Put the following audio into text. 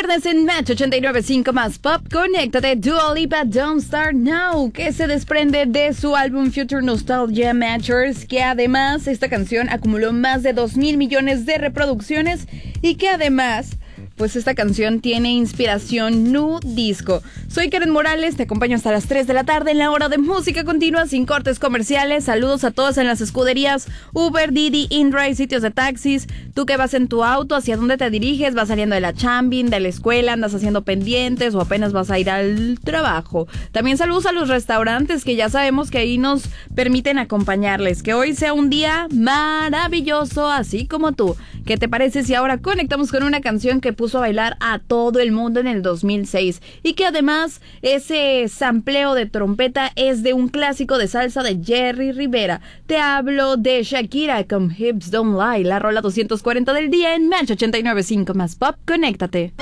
viernes en Match 89.5 más Pop. Conéctate, Dua Lipa, Don't Start Now, que se desprende de su álbum Future Nostalgia Matchers, que además esta canción acumuló más de 2,000 millones de reproducciones y que además pues esta canción tiene inspiración nu disco. Soy Karen Morales, te acompaño hasta las 3 de la tarde en la hora de música continua sin cortes comerciales. Saludos a todos en las escuderías Uber, Didi, InDrive, sitios de taxis. Tú que vas en tu auto, ¿hacia dónde te diriges? ¿Vas saliendo de la chambing, de la escuela, andas haciendo pendientes o apenas vas a ir al trabajo? También saludos a los restaurantes que ya sabemos que ahí nos permiten acompañarles. Que hoy sea un día maravilloso, así como tú. ¿Qué te parece si ahora conectamos con una canción que puso a bailar a todo el mundo en el 2006 y que además ese sampleo de trompeta es de un clásico de salsa de Jerry Rivera? Te hablo de Shakira con Hips Don't Lie, la rola 240 del día en Match 89.5 más Pop. Conéctate.